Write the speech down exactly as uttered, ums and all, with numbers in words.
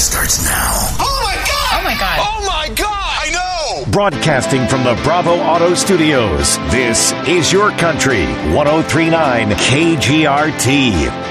starts now. Oh, my God! Oh, my God. Oh, my God! I know! Broadcasting from the Bravo Auto Studios, this is Your Country, one oh three point nine K G R T.